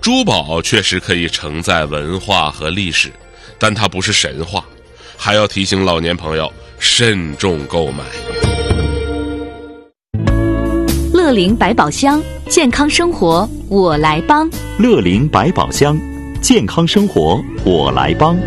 珠宝确实可以承载文化和历史，但它不是神话，还要提醒老年朋友慎重购买。 乐龄百宝箱，健康生活我来帮。 乐龄百宝箱，健康生活我来帮。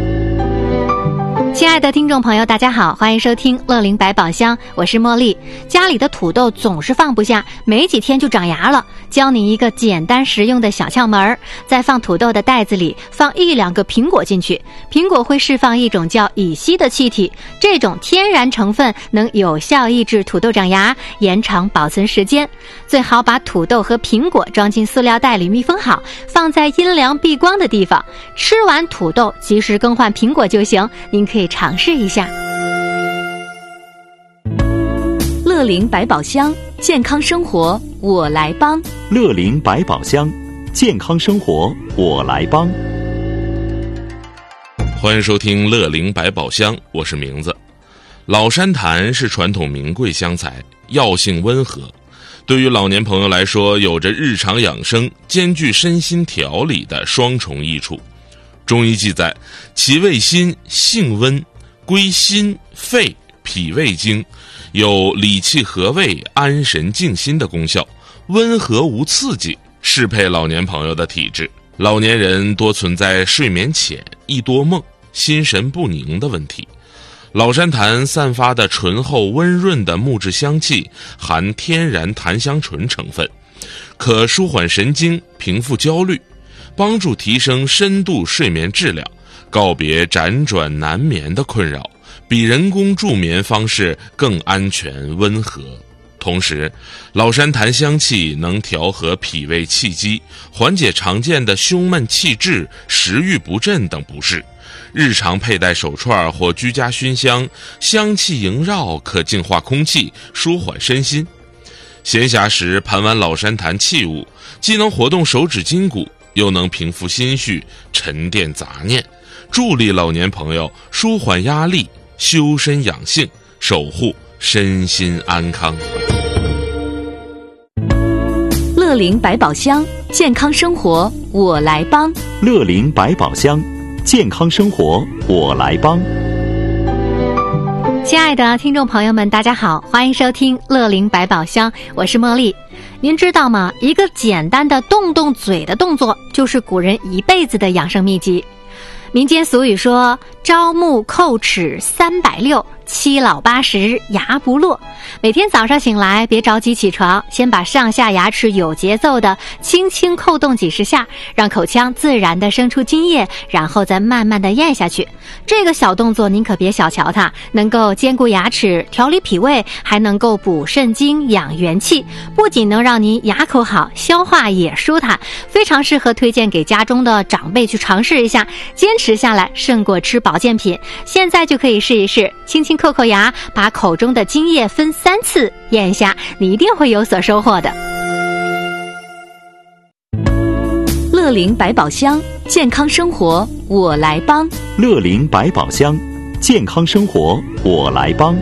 亲爱的听众朋友大家好，欢迎收听乐龄百宝箱，我是茉莉。家里的土豆总是放不下，没几天就长芽了。教你一个简单实用的小窍门，在放土豆的袋子里放1-2个苹果进去，苹果会释放一种叫乙烯的气体，这种天然成分能有效抑制土豆长芽，延长保存时间。最好把土豆和苹果装进塑料袋里密封好，放在阴凉避光的地方。吃完土豆及时更换苹果就行，您可以尝试一下。 乐龄百宝箱，健康生活我来帮。 乐龄百宝箱，健康生活我来帮。 欢迎收听乐龄百宝箱，我是名字。老山檀是传统名贵香材，药性温和，对于老年朋友来说，有着日常养生兼具身心调理的双重益处。中医记载，其味辛，性温，归心、肺、脾胃经，有理气和胃、安神静心的功效，温和无刺激，适配老年朋友的体质。老年人多存在睡眠浅、易多梦、心神不宁的问题。老山檀散发的醇厚温润的木质香气，含天然檀香醇成分，可舒缓神经，平复焦虑，帮助提升深度睡眠质量，告别辗转难眠的困扰，比人工助眠方式更安全温和。同时，老山檀香气能调和脾胃气机，缓解常见的胸闷气滞、食欲不振等不适。日常佩戴手串或居家熏香，香气萦绕，可净化空气，舒缓身心。闲暇时盘完老山檀器物，既能活动手指筋骨，又能平复心绪，沉淀杂念，助力老年朋友舒缓压力，修身养性，守护身心安康。 乐龄百宝箱，健康生活我来帮。 乐龄百宝箱，健康生活我来帮。 亲爱的听众朋友们大家好，欢迎收听乐龄百宝箱，我是茉莉。您知道吗？一个简单的动动嘴的动作，就是古人一辈子的养生秘籍。民间俗语说，朝暮叩齿360，七老八十牙不落。每天早上醒来，别着急起床，先把上下牙齿有节奏的轻轻叩动几十下，让口腔自然的生出津液，然后再慢慢的咽下去。这个小动作您可别小瞧它，能够兼顾牙齿，调理脾胃，还能够补肾精，养元气，不仅能让您牙口好，消化也舒坦，非常适合推荐给家中的长辈去尝试一下，坚持下来胜过吃保健品。现在就可以试一试，轻轻叩叩牙，把口中的津液分3次咽下，你一定会有所收获的。 乐龄百宝箱，健康生活我来帮。 乐龄百宝箱，健康生活我来帮。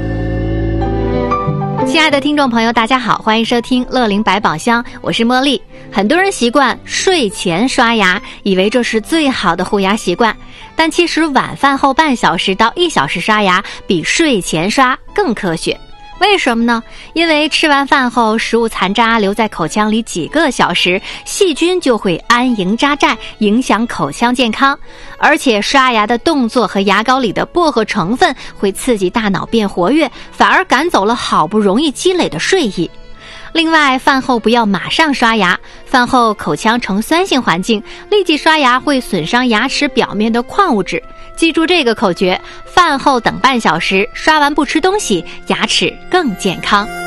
亲爱的听众朋友大家好，欢迎收听乐龄百宝箱，我是茉莉。很多人习惯睡前刷牙，以为这是最好的护牙习惯，但其实晚饭后半小时到1小时刷牙比睡前刷更科学。为什么呢？因为吃完饭后，食物残渣留在口腔里几个小时，细菌就会安营扎寨，影响口腔健康。而且刷牙的动作和牙膏里的薄荷成分会刺激大脑变活跃，反而赶走了好不容易积累的睡意。另外，饭后不要马上刷牙，饭后口腔呈酸性环境，立即刷牙会损伤牙齿表面的矿物质。记住这个口诀，饭后等半小时，刷完不吃东西，牙齿更健康。